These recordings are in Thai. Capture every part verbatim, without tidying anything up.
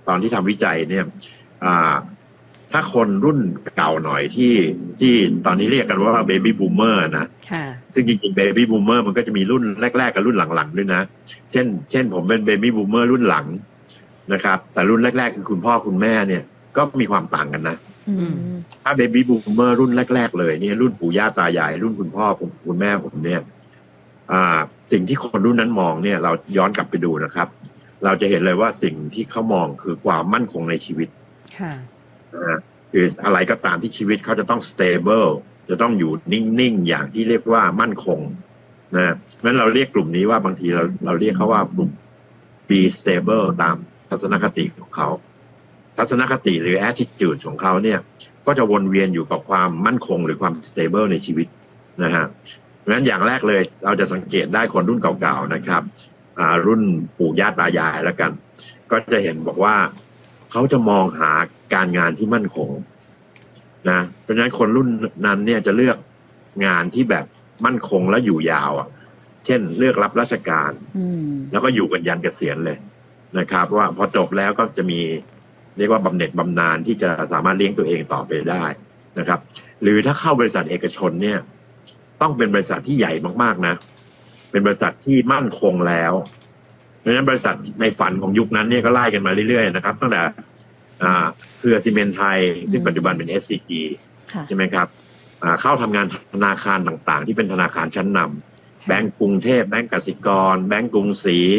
ตอนที่ทำวิจัยเนี่ยอ่าถ้าคนรุ่นเก่าหน่อยที่ที่ตอนนี้เรียกกันว่าเบบี้บูมเมอร์นะซึ่งจริงๆเบบี้บูมเมอร์มันก็จะมีรุ่นแรกๆกับรุ่นหลังๆด้วยนะเช่นเช่นผมเป็นเบบี้บูมเมอร์รุ่นหลังนะครับแต่รุ่นแรกๆคือคุณพ่อคุณแม่เนี่ยก็มีความต่างกันนะถ้าเบบี้บูมเมอร์รุ่นแรกๆเลยเนี่ยรุ่นปู่ย่าตายายรุ่นคุณพ่อคุณแม่ผมเนี่ยอ่าสิ่งที่คนรุ่นนั้นมองเนี่ยเราย้อนกลับไปดูนะครับเราจะเห็นเลยว่าสิ่งที่เขามองคือความมั่นคงในชีวิตค่ะคืออะไรก็ตามที่ชีวิตเขาจะต้อง stable จะต้องอยู่นิ่งๆอย่างที่เรียกว่ามั่นคงนะเพราะฉะนั้นเราเรียกกลุ่มนี้ว่าบางทีเราเราเรียกเขาว่ากลุ่ม be stable ตามทัศนคติของเขาทัศนคติหรือ attitude ของเขาเนี่ยก็จะวนเวียนอยู่กับความมั่นคงหรือความ stable ในชีวิตนะฮะเพราะฉะนั้นอย่างแรกเลยเราจะสังเกตได้คนรุ่นเก่าๆนะครับอ่ารุ่นปู่ย่าตายายแล้วกันก็จะเห็นบอกว่าเขาจะมองหาการงานที่มั่นคงนะเพราะฉะนั้นคนรุ่นนั้นเนี่ยจะเลือกงานที่แบบมั่นคงและอยู่ยาวอ่ะเช่นเลือกรับราชการแล้วก็อยู่กันยันเกษียณเลยนะครับว่าพอจบแล้วก็จะมีเรียกว่าบำเหน็จบำนาญที่จะสามารถเลี้ยงตัวเองต่อไปได้นะครับหรือถ้าเข้าบริษัทเอกชนเนี่ยต้องเป็นบริษัทที่ใหญ่มากๆนะเป็นบริษัทที่มั่นคงแล้วเพราะฉะนั้นบริษัทในฝันของยุคนั้นเนี่ยก็ไล่กันมาเรื่อยๆนะครับตั้งแต่เครือซีเมนต์ไทยซึ่งปัจจุบันเป็น เอส ซี จี ใช่ไหมครับเข้าทำงานธนาคารต่างๆที่เป็นธนาคารชั้นนำแบงก์กรุงเทพแบงก์กสิกรแบงก์กรุงศรี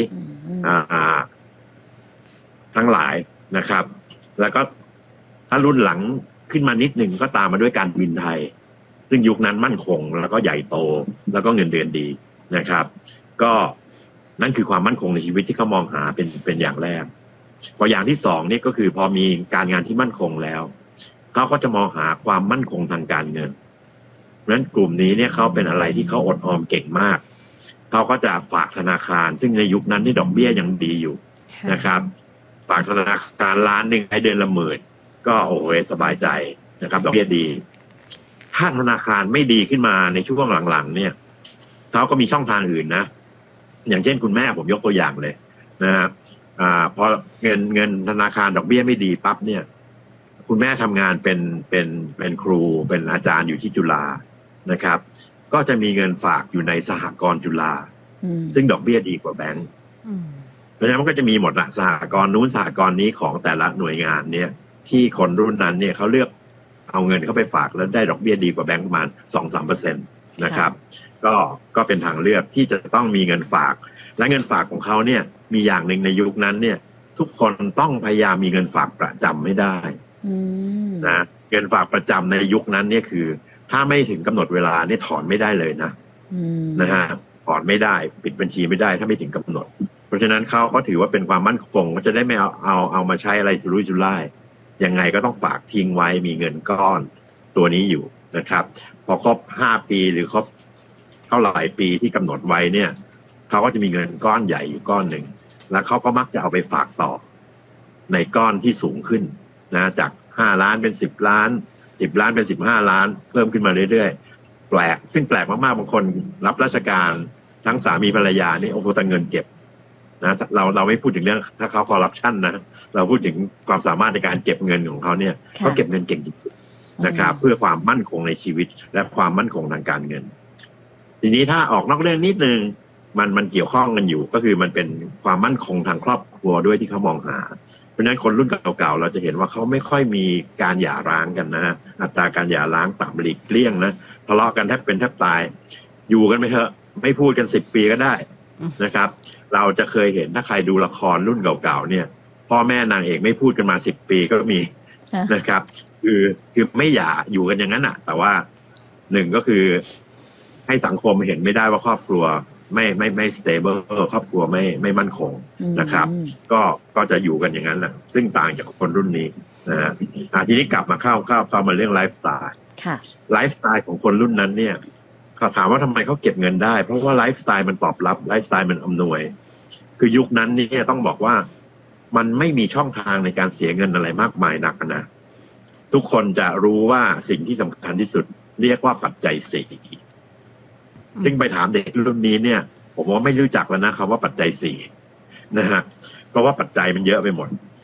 ทั้งหลายนะครับแล้วก็ถ้ารุ่นหลังขึ้นมานิดหนึ่งก็ตามมาด้วยการบินไทยซึ่งยุคนั้นมั่นคงแล้วก็ใหญ่โตแล้วก็เงินเดือนดีนะครับก็นั่นคือความมั่นคงในชีวิตที่เขามองหาเป็นเป็นอย่างแรกพออย่างที่สองนี่ก็คือพอมีการงานที่มั่นคงแล้วเขาก็จะมองหาความมั่นคงทางการเงินเพราะฉะนั้นกลุ่มนี้เนี่ยเขาเป็นอะไรที่เขาอดออมเก่งมากเขาก็จะฝากธนาคารซึ่งในยุคนั้นที่ดอกเบี้ยยังดีอยู่นะครับฝากธนาคารล้านหนึ่งให้เดือนละหมื่นก็โอ้โหสบายใจนะครับดอกเบี้ยดีถ้าธนาคารไม่ดีขึ้นมาในช่วงหลังๆเนี่ยเขาก็มีช่องทางอื่นนะอย่างเช่นคุณแม่ผมยกตัวอย่างเลยนะครับอ่าพอเงินเงินธนาคารดอกเบี้ยไม่ดีปั๊บเนี่ยคุณแม่ทำงานเป็นเป็นเป็นครูเป็นอาจารย์อยู่ที่จุฬานะครับก็จะมีเงินฝากอยู่ในสหกรณ์จุฬาซึ่งดอกเบี้ยดีกว่าแบงก์เพราะฉะนั้นมันก็จะมีหมดละสหกรณ์นู้นสหกรณ์นี้ของแต่ละหน่วยงานเนี่ยที่คนรุ่นนั้นเนี่ยเขาเลือกเอาเงินเข้าไปฝากแล้วได้ดอกเบี้ยดีกว่าแบงก์ประมาณ สองถึงสามเปอร์เซ็นต์ นะครับก็ก็เป็นทางเลือกที่จะต้องมีเงินฝากและเงินฝากของเขาเนี่ยมีอย่างหนึ่งในยุคนั้นเนี่ยทุกคนต้องพยายามมีเงินฝากประจำไม่ได้นะเงินฝากประจำในยุคนั้นเนี่ยคือถ้าไม่ถึงกำหนดเวลาเนี่ยถอนไม่ได้เลยนะนะฮะถอนไม่ได้ปิดบัญชีไม่ได้ถ้าไม่ถึงกำหนดเพราะฉะนั้นเขาก็ถือว่าเป็นความมั่นคงก็จะได้ไม่เอาเอาเอามาใช้อะไรรุ่ยจุร่ายยังไงก็ต้องฝากทิ้งไว้มีเงินก้อนตัวนี้อยู่นะครับพอครบห้าปีหรือครบเท่าไหร่ปีที่กำหนดไว้เนี่ยเขาก็จะมีเงินก้อนใหญ่อยู่ก้อนหนึ่งแล้วเขาก็มักจะเอาไปฝากต่อในก้อนที่สูงขึ้นนะจากห้าล้านเป็นสิบล้านสิบล้านเป็นสิบห้าล้านเพิ่มขึ้นมาเรื่อยๆแปลกซึ่งแปลกมากๆบางคนรับราชการทั้งสามีภรรยานี่โอ้โหแต่เงินเก็บนะเราเราไม่พูดถึงเรื่องถ้าเขาคอร์รัปชันนะเราพูดถึงความสามารถในการเก็บเงินของเขาเนี่ยเขาเก็บเงินเก่งจริงๆนะครับเพื่อความมั่นคงในชีวิตและความมั่นคงทางการเงินทีนี้ถ้าออกนอกเรื่องนิดนึงมันมันเกี่ยวข้องกันอยู่ก็คือมันเป็นความมั่นคงทางครอบครัวด้วยที่เขามองหาเพราะฉะนั้นคนรุ่นเก่าๆเราจะเห็นว่าเขาไม่ค่อยมีการหย่าร้างกันนะอัตราการหย่าร้างต่ำหลีกเลี่ยงนะทะเลาะกันแทบเป็นแทบตายอยู่กันไปเถอะไม่พูดกันสิบปีก็ได้นะครับเราจะเคยเห็นถ้าใครดูละครรุ่นเก่าๆเนี่ยพ่อแม่นางเอกไม่พูดกันมาสิบปีก็มีนะครับคือคือไม่หย่าอยู่กันอย่างนั้นอ่ะแต่ว่าหนึ่งก็คือให้สังคมเห็นไม่ได้ว่าครอบครัวไม่ไม่ไม่ stable ครอบครัวไม่ไม่มั่นคงนะครับก็ก็จะอยู่กันอย่างนั้นแหละซึ่งต่างจากคนรุ่นนี้นะฮะทีนี้กลับมาเข้าเข้าเข้ามาเรื่องไลฟ์สไตล์ไลฟ์สไตล์ของคนรุ่นนั้นเนี่ยเขาถามว่าทำไมเขาเก็บเงินได้เพราะว่าไลฟ์สไตล์มันตอบรับไลฟ์สไตล์มันอำนวยคือยุคนั้นเนี่ยต้องบอกว่ามันไม่มีช่องทางในการเสียเงินอะไรมากมายนักนะทุกคนจะรู้ว่าสิ่งที่สำคัญที่สุดเรียกว่าปัจจัยสี่ซึ่งไปถามเด็กรุ่นนี้เนี่ย ผมว่าไม่รู้จักแล้วนะคำว่าปัจจัยสี่นะฮะเพราะว่าปัจจัยมันเยอะไปหมด